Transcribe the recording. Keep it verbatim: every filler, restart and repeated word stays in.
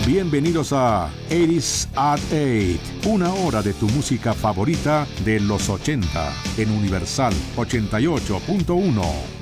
Bienvenidos a ochenta at ocho, una hora de tu música favorita de los ochenta en Universal ochenta y ocho punto uno.